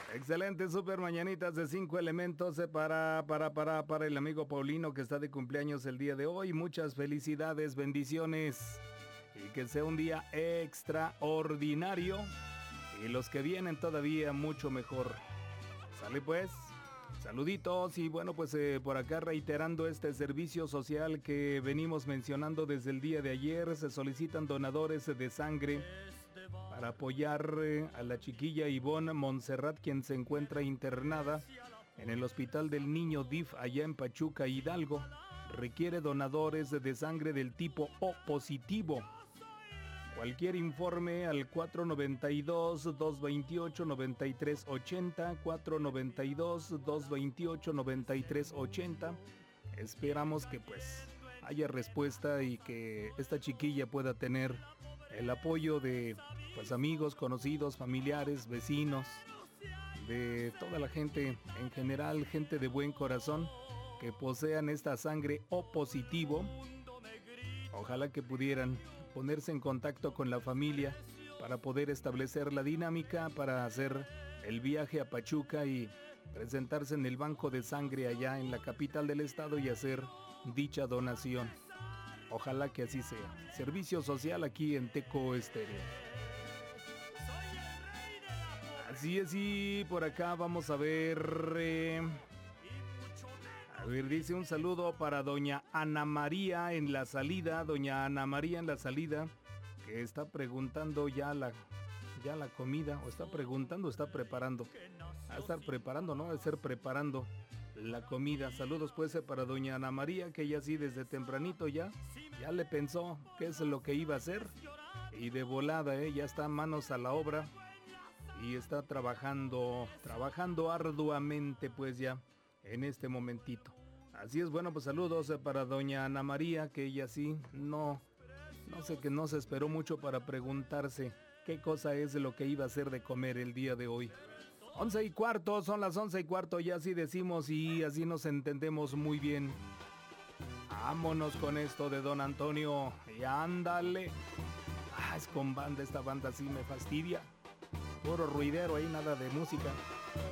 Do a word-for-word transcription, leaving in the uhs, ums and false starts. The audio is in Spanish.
Excelente, super mañanitas de cinco elementos eh, para, para, para, para el amigo Paulino que está de cumpleaños el día de hoy. Muchas felicidades, bendiciones y que sea un día extraordinario y los que vienen todavía mucho mejor. Sale pues, saluditos y bueno pues eh, por acá reiterando este servicio social que venimos mencionando desde el día de ayer. Se solicitan donadores de sangre para apoyar eh, a la chiquilla Ivonne Montserrat, quien se encuentra internada en el Hospital del Niño D I F allá en Pachuca, Hidalgo. Requiere donadores de sangre del tipo O positivo. Cualquier informe al cuatro noventa y dos, dos veintiocho, noventa y tres ochenta, cuatro noventa y dos, dos veintiocho, noventa y tres ochenta. Esperamos que pues haya respuesta y que esta chiquilla pueda tener el apoyo de pues amigos, conocidos, familiares, vecinos, de toda la gente en general, gente de buen corazón que posean esta sangre O positivo. Ojalá que pudieran ponerse en contacto con la familia para poder establecer la dinámica para hacer el viaje a Pachuca y presentarse en el banco de sangre allá en la capital del estado y hacer dicha donación. Ojalá que así sea. Servicio social aquí en Teco Estéreo. Así es, y por acá vamos a ver... Eh, a ver, dice un saludo para doña Ana María en la salida. Doña Ana María en la salida, que está preguntando ya la, ya la comida. O está preguntando, o está preparando. A estar preparando, ¿no? A ser preparando la comida. Saludos pues para doña Ana María, que ella sí desde tempranito ya, ya le pensó qué es lo que iba a hacer. Y de volada, ¿eh? Ya está manos a la obra. Y está trabajando, trabajando arduamente pues ya en este momentito. Así es, bueno, pues saludos para doña Ana María, que ella sí, no, no sé, que no se esperó mucho para preguntarse qué cosa es lo que iba a hacer de comer el día de hoy. Once y cuarto, son las once y cuarto, ya así decimos y así nos entendemos muy bien. Vámonos con esto de Don Antonio, y ándale. Ah, es con banda, esta banda sí me fastidia. Puro ruidero ahí, nada de música.